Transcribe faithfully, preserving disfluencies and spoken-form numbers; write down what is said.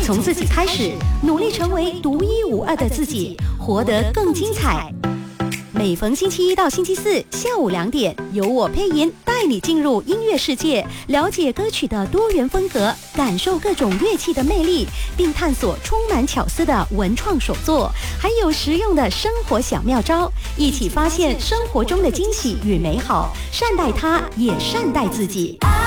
从自己开始，努力成为独一无二的自己，活得更精彩。每逢星期一到星期四下午两点，由我配音带你进入音乐世界，了解歌曲的多元风格，感受各种乐器的魅力，并探索充满巧思的文创手作，还有实用的生活小妙招，一起发现生活中的惊喜与美好，善待它，也善待自己。